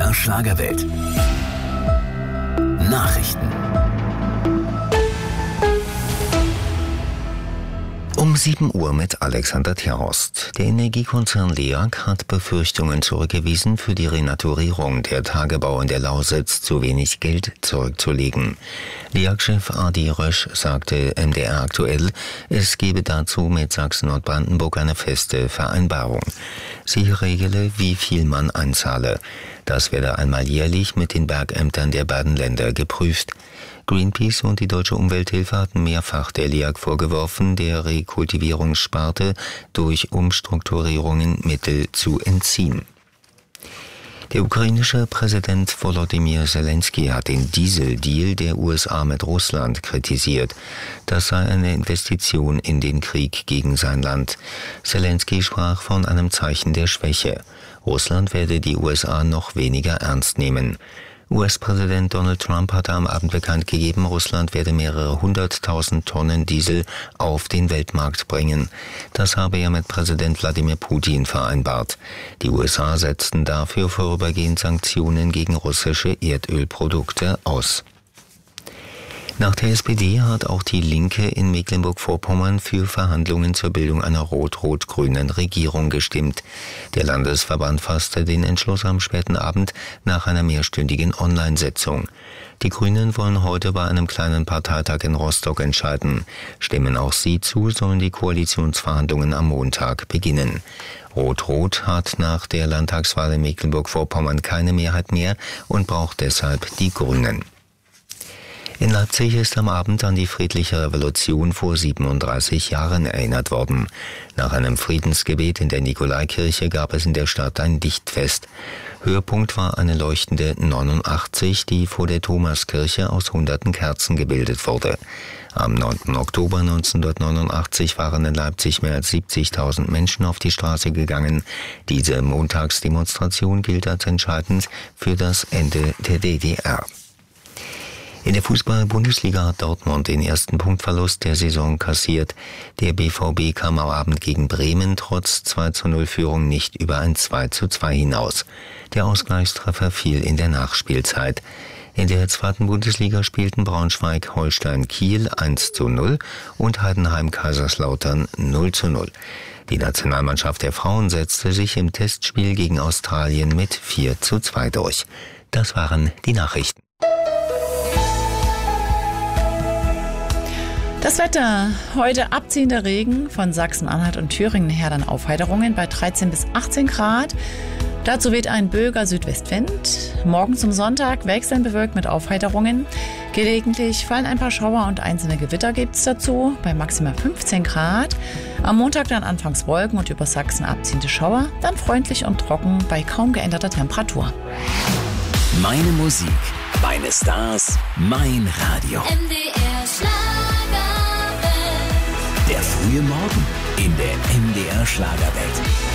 MDR Schlagerwelt. Nachrichten. Um 7 Uhr mit Alexander Terhorst. Der Energiekonzern LEAG hat Befürchtungen zurückgewiesen, für die Renaturierung der Tagebau in der Lausitz zu wenig Geld zurückzulegen. LEAG-Chef Adi Rösch sagte MDR aktuell, es gebe dazu mit Sachsen und Brandenburg eine feste Vereinbarung. Sie regele, wie viel man einzahle. Das werde einmal jährlich mit den Bergämtern der beiden Länder geprüft. Greenpeace und die Deutsche Umwelthilfe hatten mehrfach der LEAG vorgeworfen, der Rekultivierungssparte durch Umstrukturierungen Mittel zu entziehen. Der ukrainische Präsident Volodymyr Zelensky hat den Dieseldeal der USA mit Russland kritisiert. Das sei eine Investition in den Krieg gegen sein Land. Zelensky sprach von einem Zeichen der Schwäche. Russland werde die USA noch weniger ernst nehmen. US-Präsident Donald Trump hatte am Abend bekannt gegeben, Russland werde mehrere 100.000 Tonnen Diesel auf den Weltmarkt bringen. Das habe er mit Präsident Wladimir Putin vereinbart. Die USA setzten dafür vorübergehend Sanktionen gegen russische Erdölprodukte aus. Nach der SPD hat auch die Linke in Mecklenburg-Vorpommern für Verhandlungen zur Bildung einer rot-rot-grünen Regierung gestimmt. Der Landesverband fasste den Entschluss am späten Abend nach einer mehrstündigen Online-Sitzung. Die Grünen wollen heute bei einem kleinen Parteitag in Rostock entscheiden. Stimmen auch sie zu, sollen die Koalitionsverhandlungen am Montag beginnen. Rot-Rot hat nach der Landtagswahl in Mecklenburg-Vorpommern keine Mehrheit mehr und braucht deshalb die Grünen. In Leipzig ist am Abend an die friedliche Revolution vor 37 Jahren erinnert worden. Nach einem Friedensgebet in der Nikolaikirche gab es in der Stadt ein Lichtfest. Höhepunkt war eine leuchtende 89, die vor der Thomaskirche aus hunderten Kerzen gebildet wurde. Am 9. Oktober 1989 waren in Leipzig mehr als 70.000 Menschen auf die Straße gegangen. Diese Montagsdemonstration gilt als entscheidend für das Ende der DDR. In der Fußball-Bundesliga hat Dortmund den ersten Punktverlust der Saison kassiert. Der BVB kam am Abend gegen Bremen trotz 2:0-Führung nicht über ein 2:2 hinaus. Der Ausgleichstreffer fiel in der Nachspielzeit. In der zweiten Bundesliga spielten Braunschweig Holstein Kiel 1:0 und Heidenheim Kaiserslautern 0:0. Die Nationalmannschaft der Frauen setzte sich im Testspiel gegen Australien mit 4:2 durch. Das waren die Nachrichten. Das Wetter. Heute abziehender Regen von Sachsen-Anhalt und Thüringen her, dann Aufheiterungen bei 13 bis 18 Grad. Dazu weht ein böiger Südwestwind. Morgen zum Sonntag wechselnd bewölkt mit Aufheiterungen. Gelegentlich fallen ein paar Schauer und einzelne Gewitter gibt es dazu bei maximal 15 Grad. Am Montag dann anfangs Wolken und über Sachsen abziehende Schauer, dann freundlich und trocken bei kaum geänderter Temperatur. Meine Musik, meine Stars, mein Radio. MDR Schlagerwelt. Der frühe Morgen in der MDR Schlagerwelt.